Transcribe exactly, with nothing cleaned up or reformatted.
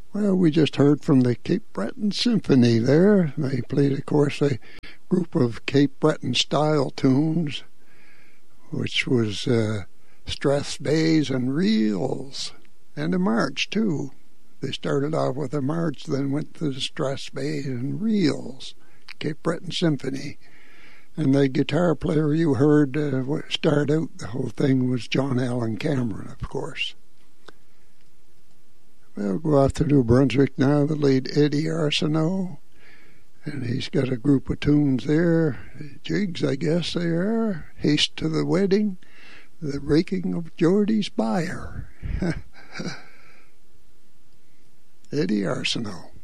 Well, we just heard from the Cape Breton Symphony there. They played, of course, a group of Cape Breton style tunes, which was uh, Strathspeys and Reels, and a march, too. They started off with a march, then went to the Strathspeys and Reels, Cape Breton Symphony. And the guitar player you heard uh, start out the whole thing was John Allen Cameron, of course. We'll go off to New Brunswick now, the late Eddie Arsenault. And he's got a group of tunes there. Jigs, I guess they are. Haste to the Wedding. The Raking of Geordie's Byre. Eddie Arsenault.